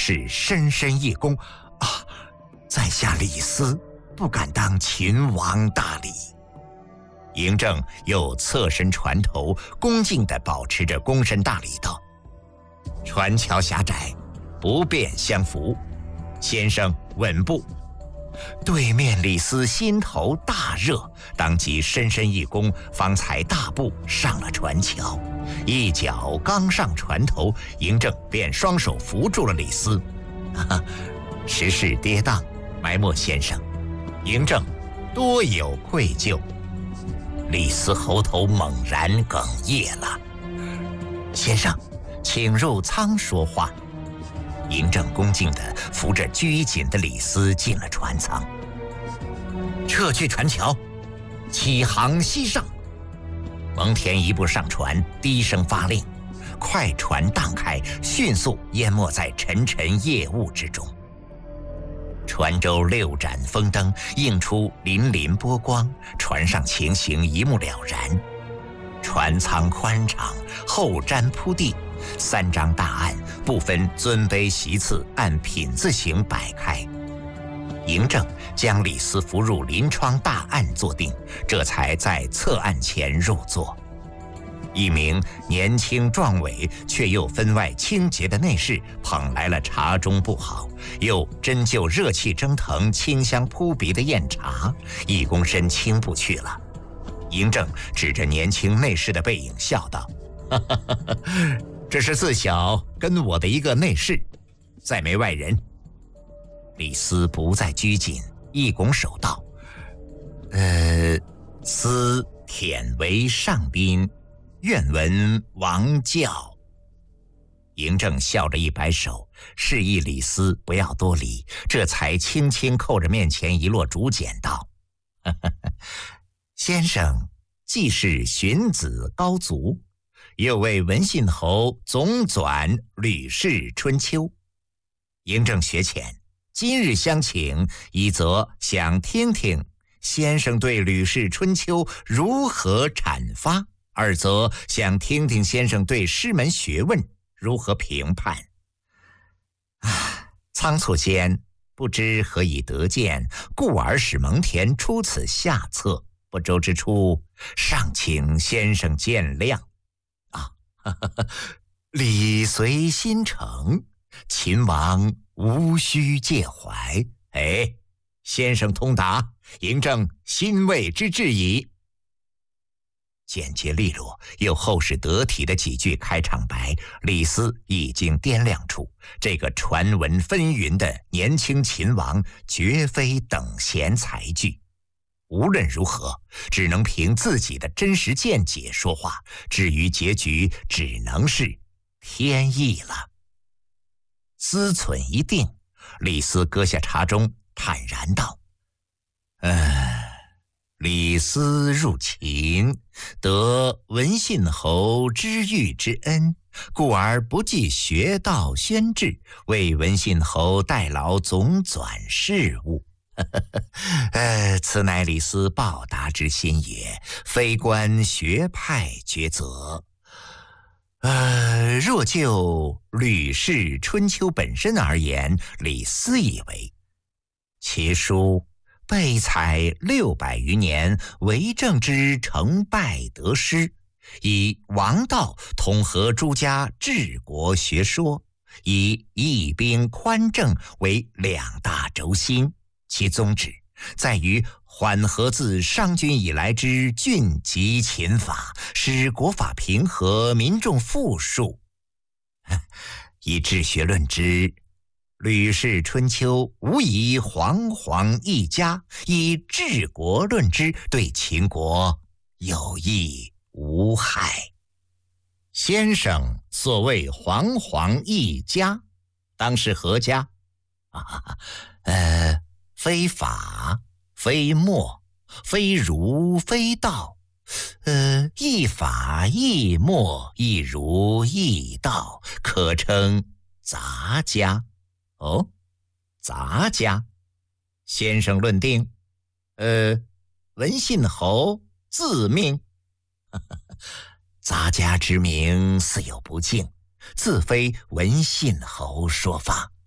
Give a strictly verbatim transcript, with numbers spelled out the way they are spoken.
是深深一躬，啊，在下李斯不敢当秦王大礼。嬴政又侧身船头，恭敬地保持着躬身大礼道：船桥狭窄，不便相扶，先生稳步。对面李斯心头大热，当即深深一躬，方才大步上了船桥。一脚刚上船头，嬴政便双手扶住了李斯。啊，时势跌宕，埋没先生，嬴政多有愧疚。李斯喉头猛然哽咽了：先生，请入舱说话。嬴政恭敬地扶着拘谨的李斯进了船舱，撤去船桥，起航西上。蒙恬一步上船，低声发令，快船荡开，迅速淹没在沉沉夜雾之中。船舟六盏风灯映出粼粼波光，船上情形一目了然。船舱宽敞，后毡铺地，三张大案不分尊卑席次，按品字形摆开。嬴政将李斯扶入临窗大案坐定，这才在侧案前入座。一名年轻壮伟却又分外清洁的内侍捧来了茶中不好又真就热气蒸腾、清香扑鼻的酽茶，一躬身倾步去了。嬴政指着年轻内侍的背影笑道：哈哈哈哈，这是自小跟我的一个内侍，再没外人。李斯不再拘谨，一拱手道：呃，斯忝为上宾，愿闻王教。嬴政笑着一摆手，示意李斯不要多礼，这才轻轻扣着面前一摞竹简道：呵呵呵，先生既是荀子高足，又为文信侯总纂《吕氏春秋》。嬴政学浅，今日相请，一则想听听先生对《吕氏春秋》如何阐发，二则想听听先生对师门学问如何评判。啊，仓促间不知何以得见，故而使蒙恬出此下策，不周之处，尚请先生见谅。啊，呵呵呵，礼随心诚，秦王无需介怀。哎，先生通达，嬴政欣慰之至矣。简洁利落又厚实得体的几句开场白，李斯已经掂量出这个传闻纷纭的年轻秦王绝非等闲才具。无论如何，只能凭自己的真实见解说话，至于结局，只能是天意了。思忖一定，李斯搁下茶盅，坦然道：呃李斯入秦，得文信侯知遇之恩，故而不计学道宣制，为文信侯代劳总纂事务。呃，此乃李斯报答之心也，非关学派抉择。呃，若就《吕氏春秋》本身而言，李斯以为其书备采六百余年为政之成败得失，以王道统合诸家治国学说，以义兵宽政为两大轴心，其宗旨在于缓和自商君以来之峻极秦法，使国法平和，民众富庶。以治学论之，《吕氏春秋》无疑煌煌一家；以治国论之，对秦国有益无害。先生所谓煌煌一家，当是何家？啊，呃，非法，非墨，非儒，非道，呃，一法一墨一儒一道，可称杂家。哦，杂家，先生论定。呃，文信侯自命。杂家之名似有不敬，自非文信侯说法。